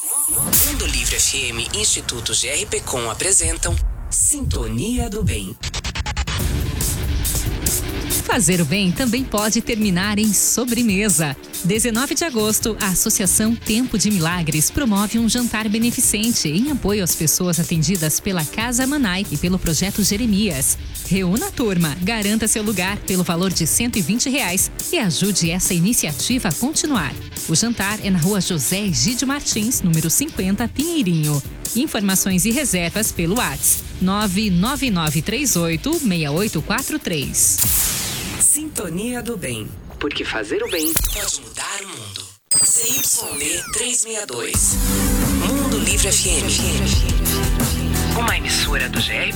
Mundo Livre FM e Instituto GRPcom apresentam Sintonia do Bem. Fazer o bem também pode terminar em sobremesa. 19 de agosto, a Associação Tempo de Milagres promove um jantar beneficente em apoio às pessoas atendidas pela Casa Manai e pelo Projeto Jeremias. Reúna a turma, garanta seu lugar pelo valor de R$120 e ajude essa iniciativa a continuar. O jantar é na Rua José Egídio Martins, número 50, Pinheirinho. Informações e reservas pelo WhatsApp 999386843. Sintonia do Bem. Porque fazer o bem pode mudar o mundo. CYB 362. Mundo Livre FM. Uma emissora do GR